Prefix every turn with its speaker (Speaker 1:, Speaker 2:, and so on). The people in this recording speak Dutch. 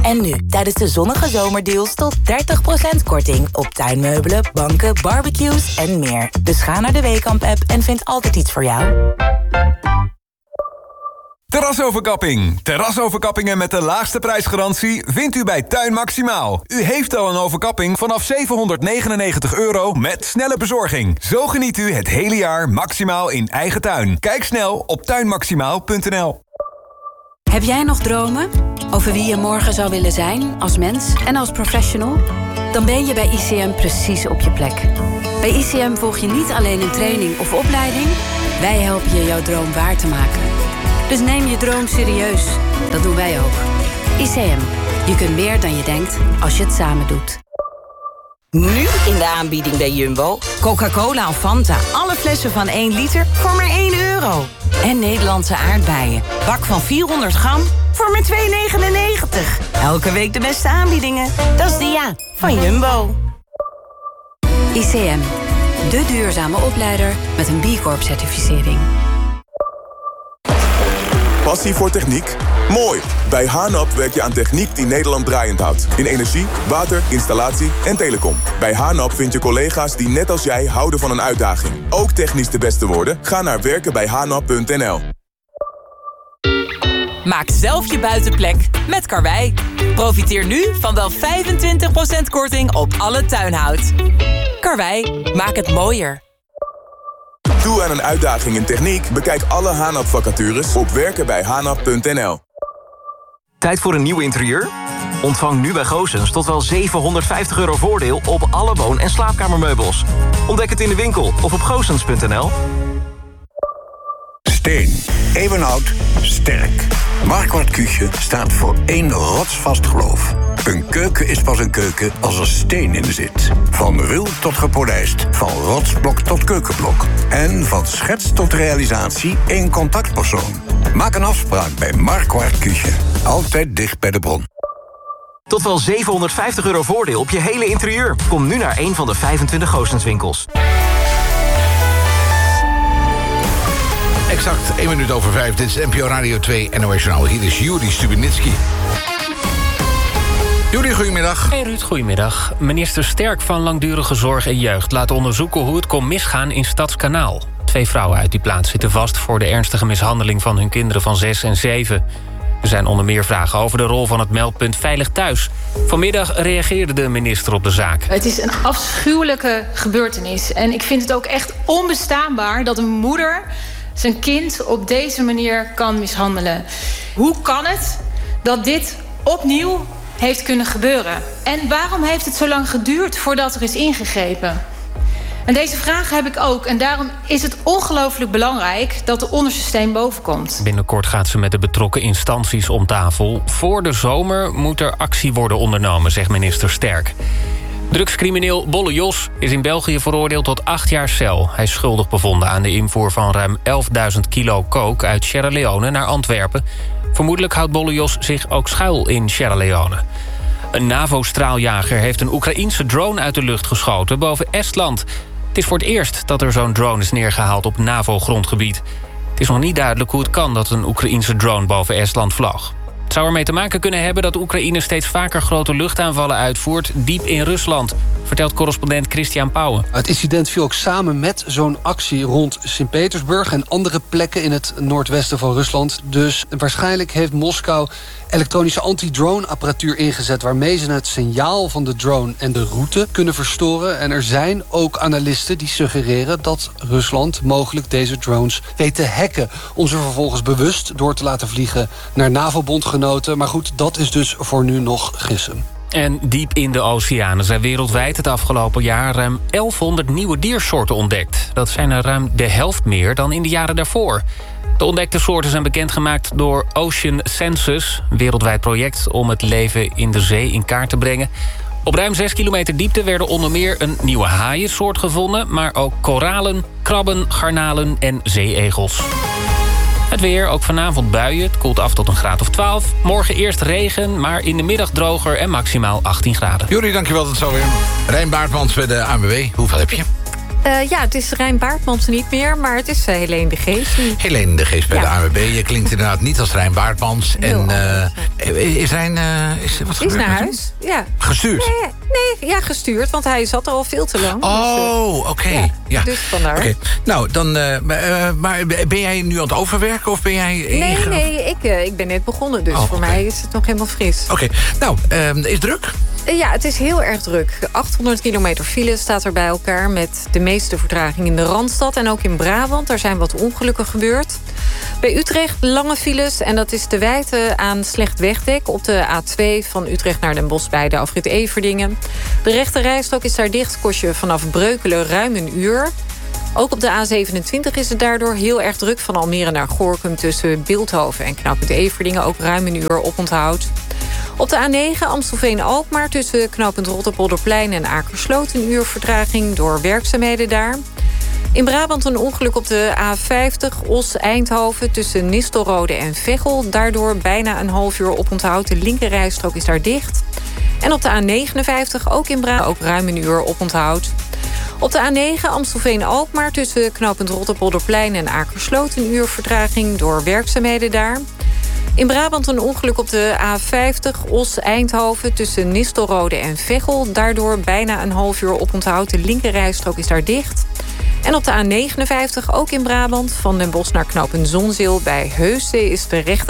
Speaker 1: En nu, tijdens de zonnige zomerdeals tot 30% korting op tuinmeubelen, banken, barbecues en meer. Dus ga naar de Weekamp-app en vind altijd iets voor jou.
Speaker 2: Terrasoverkapping. Terrasoverkappingen met de laagste prijsgarantie vindt u bij Tuin Maximaal. U heeft al een overkapping vanaf €799 met snelle bezorging. Zo geniet u het hele jaar maximaal in eigen tuin. Kijk snel op tuinmaximaal.nl.
Speaker 3: Heb jij nog dromen over wie je morgen zou willen zijn als mens en als professional? Dan ben je bij ICM precies op je plek. Bij ICM volg je niet alleen een training of opleiding. Wij helpen je jouw droom waar te maken. Dus neem je droom serieus. Dat doen wij ook. ICM. Je kunt meer dan je denkt als je het samen doet.
Speaker 1: Nu in de aanbieding bij Jumbo. Coca-Cola of Fanta. Alle flessen van 1 liter voor maar €1. En Nederlandse aardbeien. Bak van 400 gram voor maar €2,99. Elke week de beste aanbiedingen. Dat is de ja van Jumbo.
Speaker 3: ICM. De duurzame opleider met een B Corp-certificering.
Speaker 4: Passie voor techniek? Mooi! Bij Hanap werk je aan techniek die Nederland draaiend houdt. In energie, water, installatie en telecom. Bij Hanap vind je collega's die net als jij houden van een uitdaging. Ook technisch de beste worden? Ga naar werkenbijhanap.nl.
Speaker 5: Maak zelf je buitenplek met Karwei. Profiteer nu van wel 25% korting op alle tuinhout. Karwei, maak het mooier.
Speaker 4: Toe aan een uitdaging in techniek? Bekijk alle Hanap-vacatures op werkenbijhanap.nl.
Speaker 6: Tijd voor een nieuw interieur? Ontvang nu bij Goossens tot wel €750 voordeel op alle woon- en slaapkamermeubels. Ontdek het in de winkel of op goossens.nl.
Speaker 7: Steen. Eeuwenoud. Sterk. Marquardt Küche staat voor één rotsvast geloof. Een keuken is pas een keuken als er steen in zit. Van ruw tot gepolijst. Van rotsblok tot keukenblok. En van schets tot realisatie één contactpersoon. Maak een afspraak bij Marquardt Küche. Altijd dicht bij de bron.
Speaker 6: Tot wel €750 voordeel op je hele interieur. Kom nu naar een van de 25 Goossens winkels.
Speaker 8: Exact 1 minuut over 5. Dit is NPO Radio 2 NOS Journaal. Hier is Juri Stubenitski. Juri, goedemiddag.
Speaker 9: Hey Ruud, goedemiddag. Minister Sterk van Langdurige Zorg en Jeugd laat onderzoeken hoe het kon misgaan in Stadskanaal. 2 vrouwen uit die plaats zitten vast voor de ernstige mishandeling van hun kinderen van 6 en 7. Er zijn onder meer vragen over de rol van het meldpunt Veilig Thuis. Vanmiddag reageerde de minister op de zaak.
Speaker 10: Het is een afschuwelijke gebeurtenis. En ik vind het ook echt onbestaanbaar dat een moeder zijn kind op deze manier kan mishandelen. Hoe kan het dat dit opnieuw heeft kunnen gebeuren? En waarom heeft het zo lang geduurd voordat er is ingegrepen? En deze vragen heb ik ook. En daarom is het ongelooflijk belangrijk dat de onderste steen boven komt.
Speaker 9: Binnenkort gaat ze met de betrokken instanties om tafel. Voor de zomer moet er actie worden ondernomen, zegt minister Sterk. Drugscrimineel Bolle Jos is in België veroordeeld tot 8 jaar cel. Hij is schuldig bevonden aan de invoer van ruim 11.000 kilo coke uit Sierra Leone naar Antwerpen. Vermoedelijk houdt Bolle Jos zich ook schuil in Sierra Leone. Een NAVO-straaljager heeft een Oekraïense drone uit de lucht geschoten boven Estland. Het is voor het eerst dat er zo'n drone is neergehaald op NAVO-grondgebied. Het is nog niet duidelijk hoe het kan dat een Oekraïense drone boven Estland vloog. Het zou ermee te maken kunnen hebben dat Oekraïne steeds vaker grote luchtaanvallen uitvoert diep in Rusland, vertelt correspondent Christian Pauwen.
Speaker 11: Het incident viel ook samen met zo'n actie rond Sint-Petersburg en andere plekken in het noordwesten van Rusland. Dus waarschijnlijk heeft Moskou elektronische anti-drone-apparatuur ingezet waarmee ze het signaal van de drone en de route kunnen verstoren. En er zijn ook analisten die suggereren dat Rusland mogelijk deze drones weet te hacken om ze vervolgens bewust door te laten vliegen naar NAVO-bondgenoten. Maar goed, dat is dus voor nu nog gissen.
Speaker 9: En diep in de oceanen zijn wereldwijd het afgelopen jaar ruim 1100 nieuwe diersoorten ontdekt. Dat zijn er ruim de helft meer dan in de jaren daarvoor. De ontdekte soorten zijn bekendgemaakt door Ocean Census, een wereldwijd project om het leven in de zee in kaart te brengen. Op ruim 6 kilometer diepte werden onder meer een nieuwe haaiensoort gevonden, maar ook koralen, krabben, garnalen en zeeegels. Het weer, ook vanavond buien. Het koelt af tot een graad of 12. Morgen eerst regen, maar in de middag droger en maximaal 18 graden.
Speaker 8: Juri, dankjewel. Tot zo weer. Rijn Baartmans bij de ANWB. Hoeveel heb je?
Speaker 12: Het is Rijn Baartmans niet meer, maar het is Helene de Geest nu.
Speaker 8: Helene de Geest bij de ANWB. Je klinkt inderdaad niet als Rijn Baartmans. En is Rijn...
Speaker 12: is naar huis, ja.
Speaker 8: Gestuurd?
Speaker 12: Nee, gestuurd, want hij zat er al veel te lang.
Speaker 8: Oh, oké. Ja.
Speaker 12: Dus vandaar.
Speaker 8: Okay. Nou, dan... maar ben jij nu aan het overwerken of ben jij...
Speaker 12: Nee, ik ben net begonnen, dus voor mij is het nog helemaal fris.
Speaker 8: Oké. Nou, is het druk?
Speaker 12: Ja, het is heel erg druk. 800 kilometer file staat er bij elkaar... met de meeste vertraging in de Randstad en ook in Brabant. Daar zijn wat ongelukken gebeurd. Bij Utrecht lange files en dat is te wijten aan slecht wegdek... op de A2 van Utrecht naar Den Bosch bij de afrit Everdingen. De rechte rijstrook is daar dicht, kost je vanaf Breukelen ruim een uur... Ook op de A27 is het daardoor heel erg druk... van Almere naar Gorinchem tussen Bilthoven en knooppunt Everdingen... ook ruim een uur oponthoud. Op de A9 Amstelveen-Alkmaar tussen knooppunt Rotterpolderplein en Akersloot... een uur vertraging door werkzaamheden daar. In Brabant een ongeluk op de A50 Os-Eindhoven... tussen Nistelrode en Veghel. Daardoor bijna een half uur oponthoud. De linkerrijstrook is daar dicht. En op de A59 ook in Brabant ook ruim een uur oponthoud. Op de A9 Amstelveen-Alkmaar tussen knooppunt Rotterpolderplein en Akersloot... een uur vertraging door werkzaamheden daar. In Brabant een ongeluk op de A50 Os-Eindhoven tussen Nistelrode en Veghel. Daardoor bijna een half uur oponthoud. De linkerrijstrook is daar dicht. En op de A59 ook in Brabant van Den Bosch naar knooppunt Zonzeel bij Heusden is de rechter